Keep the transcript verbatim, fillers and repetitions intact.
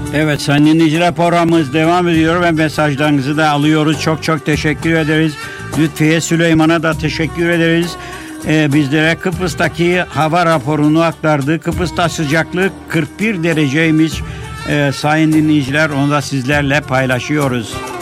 Evet sayın dinleyiciler, programımız devam ediyor ve mesajlarınızı da alıyoruz. Çok çok teşekkür ederiz. Lütfiye Süleyman'a da teşekkür ederiz. Ee, bizlere Kıbrıs'taki hava raporunu aktardı. Kıbrıs'ta sıcaklık kırk bir dereceymiş. Ee, sayın dinleyiciler, onu da sizlerle paylaşıyoruz.